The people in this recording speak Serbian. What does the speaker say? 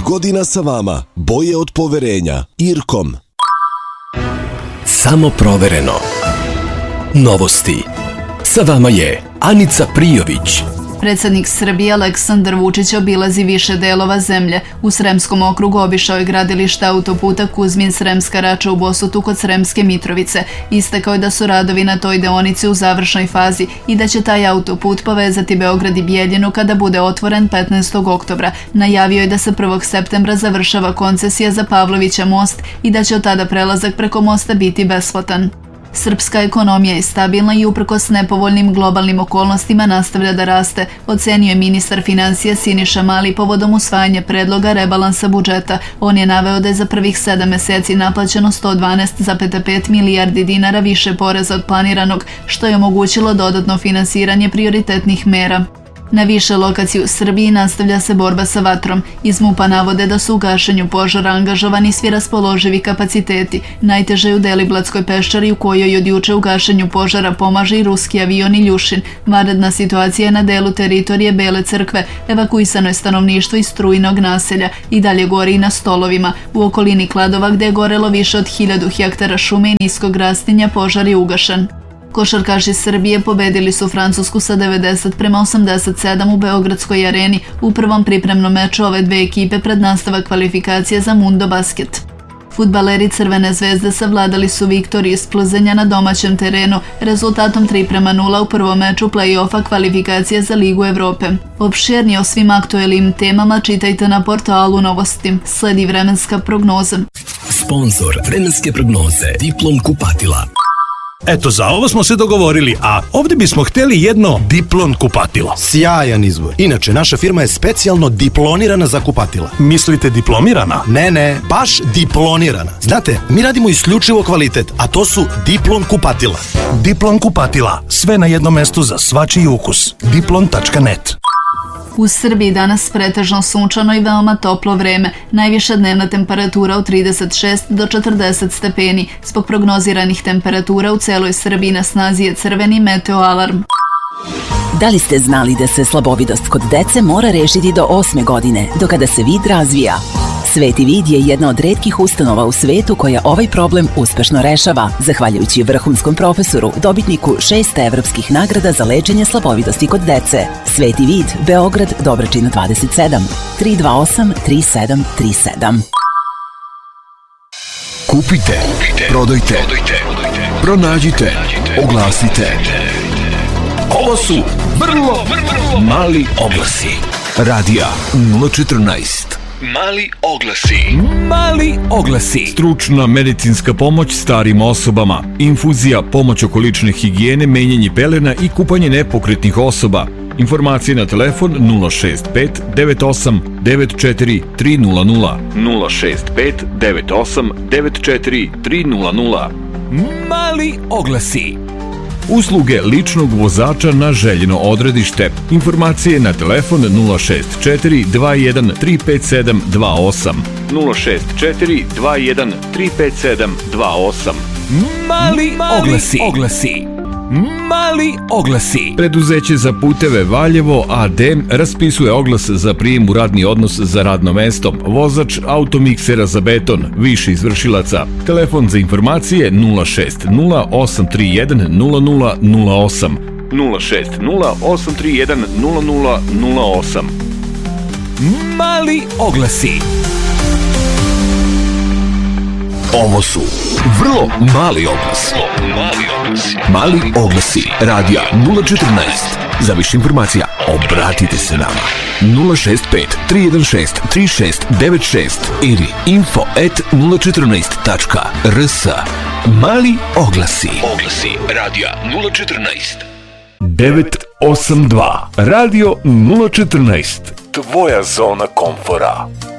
godina sa vama, boje od poverenja. IRCOM. Samo provereno. Novosti. Sa vama je Anica Prijović. Predsjednik Srbije Aleksandar Vučić obilazi više delova zemlje. U Sremskom okrugu obišao je gradilište autoputa Kuzmin-Sremska Rača u Bosotu kod Sremske Mitrovice. Istakao je da su radovi na toj deonici u završnoj fazi i da će taj autoput povezati Beograd i Bijeljinu kada bude otvoren 15. oktobra. Najavio je da se 1. septembra završava koncesija za Pavlovića most i da će od tada prelazak preko mosta biti besplatan. Srpska ekonomija je stabilna i uprkos nepovoljnim globalnim okolnostima nastavlja da raste, ocenio je ministar finansija Siniša Mali povodom usvajanja predloga rebalansa budžeta. On je naveo da je za prvih 7 meseci naplaćeno 112,5 milijardi dinara više poreza od planiranog, što je omogućilo dodatno finansiranje prioritetnih mera. Na više lokacija u Srbiji nastavlja se borba sa vatrom. Iz MUP-a navode da su u gašenju požara angažovani svi raspoloživi kapaciteti. Najteže je u Deliblatskoj peščari u kojoj od juče u gašenju požara pomaže i ruski avion Iljušin. Vanredna situacija je na delu teritorije Bele crkve. Evakuisano je stanovništvo iz Strujinog naselja. I dalje gori i na Stolovima. U okolini Kladova gde je gorelo više od 1000 hektara šume i niskog rastinja požar je ugašen. Košarkaši Srbije pobedili su Francusku sa 90-87 u Beogradskoj areni u prvom pripremnom meču ove dve ekipe pred nastavak kvalifikacije za Mundo Basket. Fudbaleri Crvene zvezde savladali su Viktoriju iz Plzenja na domaćem terenu rezultatom 3:0 u prvom meču play-offa kvalifikacije za Ligu Evrope. Opširnije o svim aktuelnim temama čitajte na portalu Novosti. Sledi vremenska prognoza. Sponzor vremenske prognoze Diplom kupatila. Eto, za ovo smo se dogovorili, a ovdje bismo htjeli jedno Diplon kupatilo. Sjajan izbor. Inače, naša firma je specijalno diplonirana za kupatila. Mislite diplomirana? Ne, baš diplonirana. Znate, mi radimo isključivo kvalitet, a to su Diplon kupatila. Diplon kupatila, sve na jednom mestu za svačiji ukus. Diplon.net. U Srbiji danas pretežno sunčano i veoma toplo vreme. Najviša dnevna temperatura od 36 do 40 stepeni. Zbog prognoziranih temperatura u celoj Srbiji na snazi je crveni meteo alarm. Da li ste znali da se slabovidost kod dece mora rešiti do 8. godine, do kada se vid razvija? Sveti vid je jedna od retkih ustanova u svetu koja ovaj problem uspešno rešava, zahvaljujući vrhunskom profesoru, dobitniku 6 evropskih nagrada za lečenje slabovidosti kod dece. Sveti vid, Beograd, Dobračina 27, 328 3737. Kupite, prodajte, pronađite, oglasite. Ovo su vrlo mali oglasi. Radija 014. Mali oglasi. Mali oglasi. Stručna medicinska pomoć starim osobama. Infuzija, pomoć oko lične higijene, menjanje pelena i kupanje nepokretnih osoba. Informacije na telefon 065 98 94 300. 065 98 94 300. Mali oglasi. Usluge ličnog vozača na željeno odredište. Informacije na telefon 064 21 357 28. 064 21 357 28. Mali oglasi. Mali oglasi. Preduzeće za puteve Valjevo AD raspisuje oglas za prijem u radni odnos za radno mesto. Vozač automiksera za beton, više izvršilaca. Telefon za informacije 060 831 0008. 060 831 0008. Mali oglasi. Ovo su vrlo mali oglasi. Mali oglasi. Radija 014. Za više informacija obratite se nama. 065 316 3696 ili info@014.rs. Mali oglasi. Oglasi Radija 014. 982. Radio 014. Tvoja zona komfora.